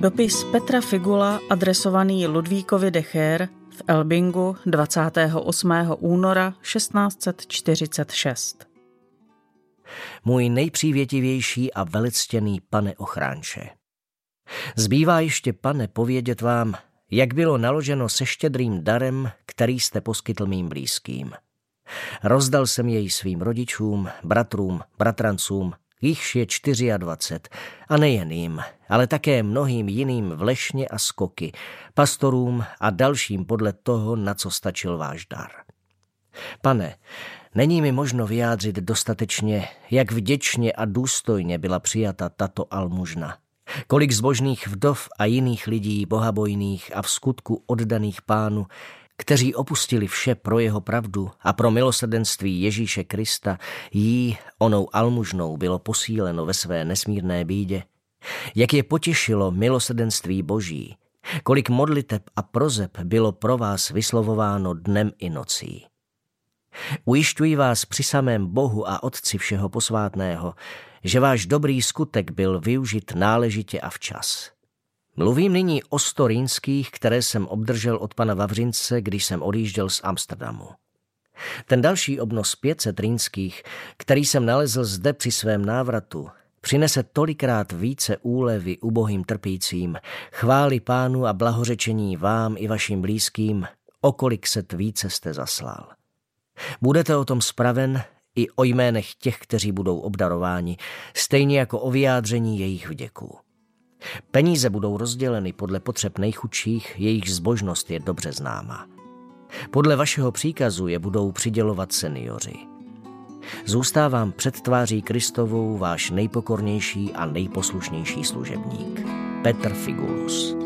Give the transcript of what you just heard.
Dopis Petra Figula adresovaný Ludvíkovi de Geer v Elbingu 28. února 1646. Můj nejpřívětivější a velectěný pane ochránče. Zbývá ještě, pane, povědět vám, jak bylo naloženo se štědrým darem, který jste poskytl mým blízkým. Rozdal jsem jej svým rodičům, bratrům, bratrancům, jichž je 24, a nejen jim, ale také mnohým jiným v Lešně a Skoky, pastorům a dalším podle toho, na co stačil váš dar. Pane, není mi možno vyjádřit dostatečně, jak vděčně a důstojně byla přijata tato almužna. Kolik zbožných vdov a jiných lidí bohabojných a v skutku oddaných Pánu, kteří opustili vše pro jeho pravdu a pro milosrdenství Ježíše Krista, jí onou almužnou bylo posíleno ve své nesmírné bídě. Jak je potěšilo milosrdenství Boží, kolik modliteb a prozeb bylo pro vás vyslovováno dnem i nocí. Ujišťuji vás při samém Bohu a Otci všeho posvátného, že váš dobrý skutek byl využit náležitě a včas. Mluvím nyní o 100 rýnských, které jsem obdržel od pana Vavřince, když jsem odjížděl z Amsterdamu. Ten další obnos 500 rýnských, který jsem nalezl zde při svém návratu, přinese tolikrát více úlevy ubohým trpícím, chvály Pánu a blahořečení vám i vašim blízkým, o kolik set více jste zaslal. Budete o tom spraven i o jménech těch, kteří budou obdarováni, stejně jako o vyjádření jejich vděků. Peníze budou rozděleny podle potřeb nejchudších, jejich zbožnost je dobře známa. Podle vašeho příkazu je budou přidělovat senioři. Zůstávám před tváří Kristovou váš nejpokornější a nejposlušnější služebník, Petr Figulus.